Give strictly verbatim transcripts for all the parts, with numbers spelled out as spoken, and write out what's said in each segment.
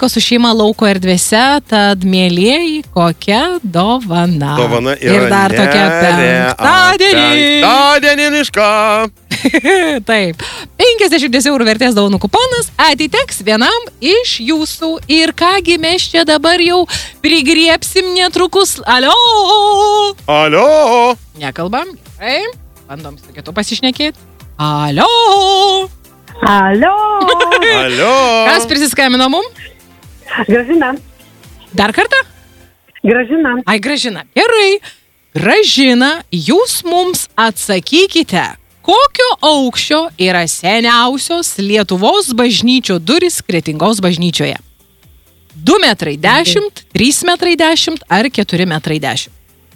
laiko su šeima lauko erdvėse, tad mėlieji, kokia dovana. Dovana yra ir dar tokia penktadienį. Penktadieniška. Taip. penkiasdešimt eurų vertės dovanų kuponas atiteks vienam iš jūsų. Ir kągi mes čia dabar jau prigriepsim netrukus. Alio! Alio! Nekalbam. Gerai. Bandom su kitu pasišnekėti. Alio! Alio! Alio! Kas prisiskambino mum? Gražina. Dar kartą? Gražina. Ai, Gražina. Gerai. Gražina, jūs mums atsakykite, kokio aukščio yra seniausios Lietuvos bažnyčio durys Kretingos bažnyčioje? du metrai dešimt, trys metrai dešimt ar keturi metrai dešimt?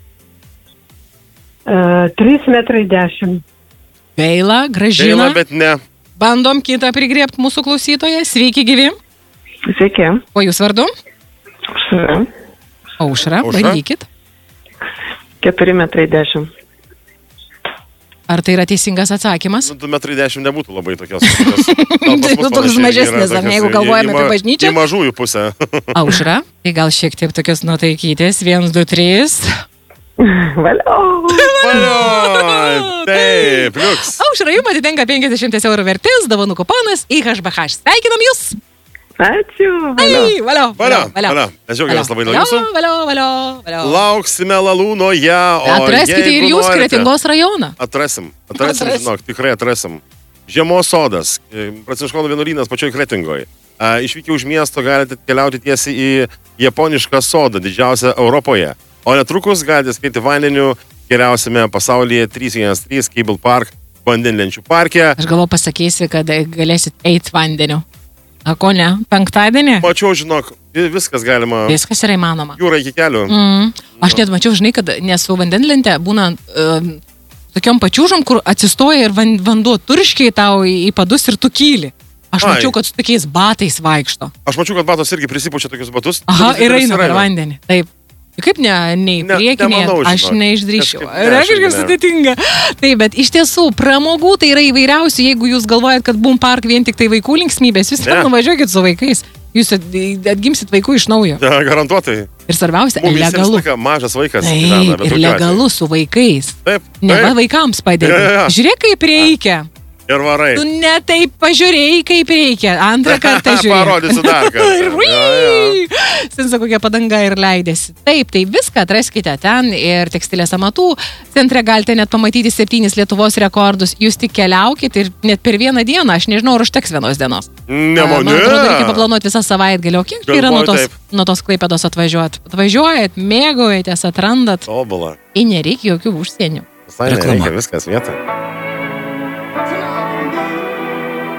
Uh, trys metrai dešimt. Gaila, Gražina. Gaila, bet ne. Bandom kitą prigriebti mūsų klausytoje. Sveiki, gyvi. Sveiki. O jūs vardu? Aušra. Aušra, Aušra. bandykit. keturi metrai dešimt. Ar tai yra teisingas atsakymas? du metrai dešimt nebūtų labai tokios. tokios Tai toks mažesnis, ar ne, jeigu galvojame apie bažnyčią? Į mažųjų pusę. Aušra, tai gal šiek tiek tokios nuotaikytės. Vienas, du, trys. Valio. Valio! Taip, liuks. Aušra, jums atitenka penkiasdešimt eurų vertės, dovanų kuponas į H B H. Sveikinam jūs! Ačiū. Ai, valio, Valio, valio. Mes džiaugiamės labai dėl jūsų. Valio, valio, valio. Lauksime Lalūnoje. Atraskite ir jūs Kretingos rajoną. Atrasim, atrasim, Atrasim. žinok, tikrai atrasim. Žiemos sodas, Pranciškonų vienuolynas pačioj Kretingoje. Išvykę už miesto galite keliauti tiesiai į japonišką sodą, didžiausią Europoje. O netrukus galite skaityti vandeniu geriausiame pasaulyje trys vienas trys Cable Park vandenlenčių parke. Aš galvoju pasakysi, kad galėsit eiti vandeniu. A, ko ne? Penktadienį? Mačiau, žinok, viskas galima. Viskas yra įmanoma. Jūra iki kelių. Mm. Aš net mačiau, žinai, kad nesu vandenlentė būna um, tokiom pačiūžom, kur atsistoja ir van, vanduo turškiai tau į, į padus ir tu kyli. Aš Ai. mačiau, kad su tokiais batais vaikšto. Aš mačiau, kad batos irgi prisipučia tokius batus. Aha, Vis- ir vis eina per vandenį. Taip. Kaip ne, nei Ne, priekinė, nemanau, aš žinok. neišdrįščiau. Kažkaip ne, Yra aš irgi kažkas ne. sudėtinga. Taip, bet iš tiesų, pramogų tai yra įvairiausių. Jeigu jūs galvojat, kad Boom Park vien tik tai vaikų linksmybės, jūs ten Ne. nuvažiuokit su vaikais. Jūs at- atgimsit vaikų iš naujo. Ja, garantuotai. Ir svarbiausia, Mums visiems legalu. tokia mažas vaikas. Taip, gyvena, bet ir tokiu legalu su vaikais. atveju. Taip, Ne va taip. vaikams padėti. Jo, jo, jo. Žiūrėk, kaip reikia. Ir varai. Tu ne taip pažiūrėjai, kaip reikia. Antrą kartą žiūrėk. Parodysiu dar kartą. Ir Jo, jo. Sensa kokia padanga ir leidėsi. Taip, tai viską atraskite ten ir tekstilės amatų. Centre galite net pamatyti septynis Lietuvos rekordus. Jūs tik keliaukit ir net per vieną dieną, aš nežinau, ar užteks vienos dienos. Nemoniu. Man atrodo, reikia paplanuoti visą savaitgalį. O kiek tai yra nuo Galvoju, tos, nuo tos Klaipėdos atvažiuot? Atvažiuojat, mėgaujatės, atrandat. Tobula. Ir nereikia jokių užsienių. Visai Reklama. nereikia, viskas vieta.